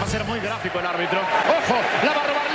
ser muy gráfico el árbitro. ¡Ojo! La va a robar